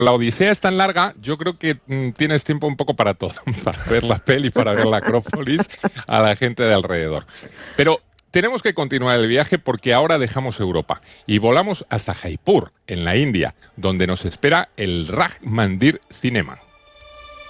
la odisea es tan larga, yo creo que tienes tiempo un poco para todo, para ver la peli, para ver la Acrópolis, a la gente de alrededor. Pero tenemos que continuar el viaje porque ahora dejamos Europa y volamos hasta Jaipur, en la India, donde nos espera el Raj Mandir Cinema.